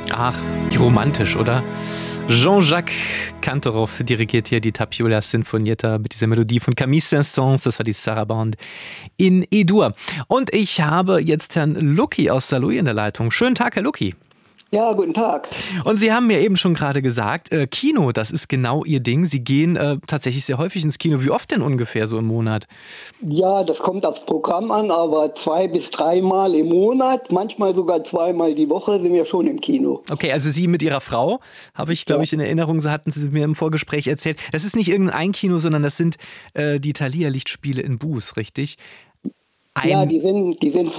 Ach, wie romantisch, oder? Jean-Jacques Canteroff dirigiert hier die Tapiola Sinfonietta mit dieser Melodie von Camille Saint-Saëns. Das war die Sarabande in E-Dur. Und ich habe jetzt Herrn Lucky aus Saarlouis in der Leitung. Schönen Tag, Herr Lucky. Ja, guten Tag. Und Sie haben mir eben schon gerade gesagt, Kino, das ist genau Ihr Ding. Sie gehen tatsächlich sehr häufig ins Kino. Wie oft denn ungefähr so im Monat? Ja, das kommt aufs Programm an, aber 2 bis 3 Mal im Monat, manchmal sogar 2-mal die Woche sind wir schon im Kino. Okay, also Sie mit Ihrer Frau, habe ich, glaube ich, in Erinnerung, so hatten Sie mir im Vorgespräch erzählt. Das ist nicht irgendein Kino, sondern das sind die Thalia-Lichtspiele in Buß, richtig? Ja, die sind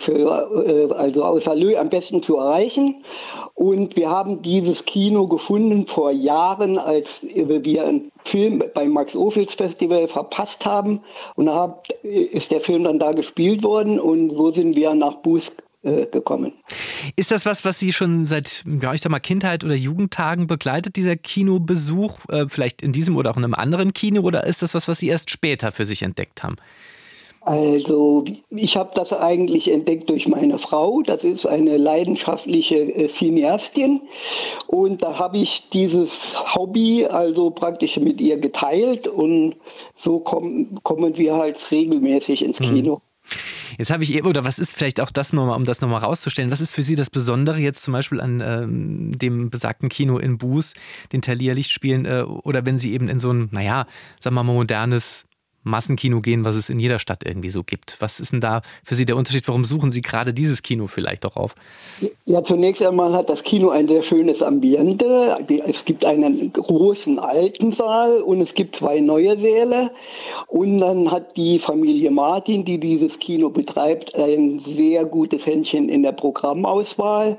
also aus Saarlouis am besten zu erreichen. Und wir haben dieses Kino gefunden vor Jahren, als wir einen Film beim Max-Ophüls-Festival verpasst haben. Und da ist der Film dann da gespielt worden und so sind wir nach Buß gekommen. Ist das was Sie schon seit, ja, ich sag mal, Kindheit oder Jugendtagen begleitet, dieser Kinobesuch? Vielleicht in diesem oder auch in einem anderen Kino? Oder ist das was Sie erst später für sich entdeckt haben? Also ich habe das eigentlich entdeckt durch meine Frau. Das ist eine leidenschaftliche Cineastin und da habe ich dieses Hobby also praktisch mit ihr geteilt und so kommen wir halt regelmäßig ins Kino. Jetzt habe ich eben, oder was ist vielleicht auch das nochmal, um das nochmal rauszustellen, was ist für Sie das Besondere jetzt zum Beispiel an dem besagten Kino in Buß, den Thalia-Lichtspielen, oder wenn Sie eben in so ein, naja, sagen wir mal, modernes Massenkino gehen, was es in jeder Stadt irgendwie so gibt. Was ist denn da für Sie der Unterschied? Warum suchen Sie gerade dieses Kino vielleicht auch auf? Ja, zunächst einmal hat das Kino ein sehr schönes Ambiente. Es gibt einen großen alten Saal und es gibt 2 neue Säle. Und dann hat die Familie Martin, die dieses Kino betreibt, ein sehr gutes Händchen in der Programmauswahl.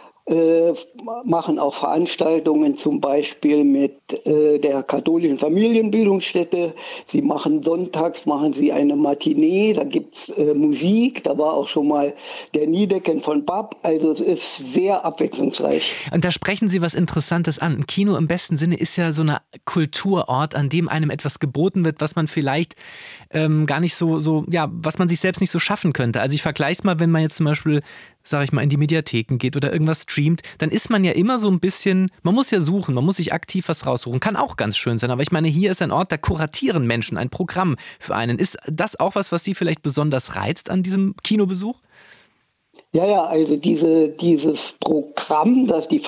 Machen auch Veranstaltungen zum Beispiel mit der katholischen Familienbildungsstätte. Sie machen sonntags eine Matinee, da gibt's Musik, da war auch schon mal der Niedecken von Bab, also es ist sehr abwechslungsreich. Und da sprechen Sie was Interessantes an. Ein Kino im besten Sinne ist ja so eine Kulturort, an dem einem etwas geboten wird, was man vielleicht gar nicht so, ja, was man sich selbst nicht so schaffen könnte. Also ich vergleiche es mal, wenn man jetzt zum Beispiel, sage ich mal, in die Mediatheken geht oder irgendwas streamt, dann ist man ja immer so ein bisschen, man muss ja suchen, man muss sich aktiv was raussuchen. Kann auch ganz schön sein, aber ich meine, hier ist ein Ort, da kuratieren Menschen ein Programm für einen. Ist das auch was Sie vielleicht besonders reizt an diesem Kinobesuch? Ja, also dieses Programm, das die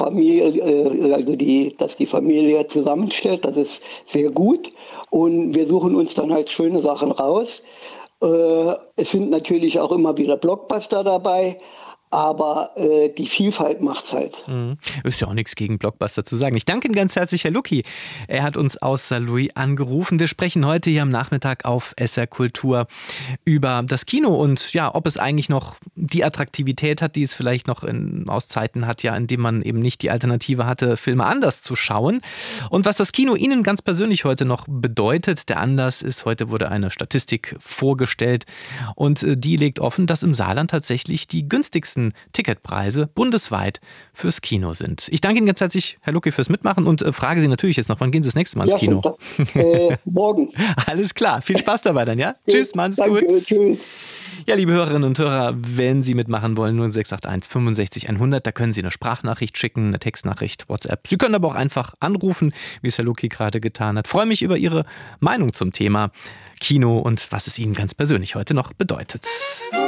Familie zusammenstellt, das ist sehr gut und wir suchen uns dann halt schöne Sachen raus. Es sind natürlich auch immer wieder Blockbuster dabei, aber die Vielfalt macht's halt. Ist ja auch nichts gegen Blockbuster zu sagen. Ich danke Ihnen ganz herzlich, Herr Lucky. Er hat uns aus Saarlouis angerufen. Wir sprechen heute hier am Nachmittag auf SR Kultur über das Kino und ja, ob es eigentlich noch die Attraktivität hat, die es vielleicht noch aus Zeiten hat, ja, in dem man eben nicht die Alternative hatte, Filme anders zu schauen. Und was das Kino Ihnen ganz persönlich heute noch bedeutet. Der Anlass ist, heute wurde eine Statistik vorgestellt und die legt offen, dass im Saarland tatsächlich die günstigsten Ticketpreise bundesweit fürs Kino sind. Ich danke Ihnen ganz herzlich, Herr Lucky, fürs Mitmachen und frage Sie natürlich jetzt noch, wann gehen Sie das nächste Mal ins Kino? Morgen. Alles klar, viel Spaß dabei dann, ja? Tschüss, machen's gut. Tschüss. Ja, liebe Hörerinnen und Hörer, wenn Sie mitmachen wollen, 0681 65 100, da können Sie eine Sprachnachricht schicken, eine Textnachricht, WhatsApp. Sie können aber auch einfach anrufen, wie es Herr Lucky gerade getan hat. Freue mich über Ihre Meinung zum Thema Kino und was es Ihnen ganz persönlich heute noch bedeutet.